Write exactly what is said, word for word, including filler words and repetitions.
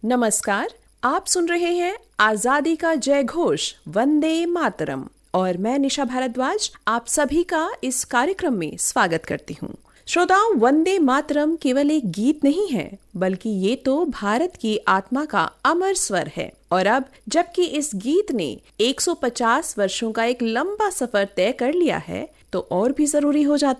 नमस्कार, आप सुन रहे हैं आजादी का जय घोष वंदे मातरम और मैं निशा भारद्वाज आप सभी का इस कार्यक्रम में स्वागत करती हूँ। श्रोताओं, वंदे मातरम केवल एक गीत नहीं है, बल्कि ये तो भारत की आत्मा का अमर स्वर है। और अब जबकि इस गीत ने एक सौ पचास वर्षों का एक लंबा सफर तय कर लिया है, तो और भी जरूरी हो जाता